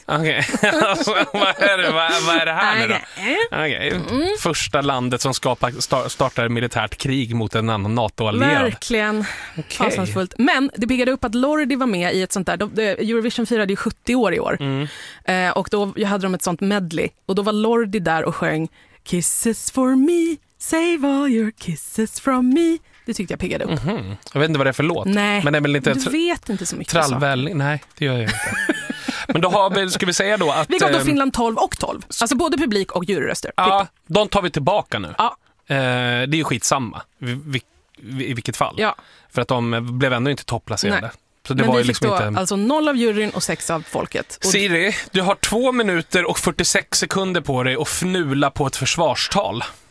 Okej. Vad är det här nu då? Okay. Första landet som startar militärt krig mot en annan NATO-allierad. Verkligen. Fasansfullt. Men det piggade upp att Lordi var med i ett sånt där. Eurovision firade ju 70 år i år. Och då hade de ett sånt medley. Och då var Lordi där och sjöng Kisses for me, save all your kisses from me. Det tyckte jag piggade upp. Jag vet inte vad det är för låt. Nej, men det är väl inte du vet inte så mycket. Trallvälling. Nej, det gör jag inte. Men då har vi, ska vi säga då att... Vi gav då Finland 12 och 12. Alltså både publik och juryröster. Ja, de tar vi tillbaka nu. Ja. Det är ju skitsamma i vilket fall. Ja. För att de blev ändå inte topplacerade. Nej. Så det men var vi ju liksom fick då inte... alltså 0 av juryn och 6 av folket. Och Siri, du har 2 minuter och 46 sekunder på dig att fnula på ett försvarstal.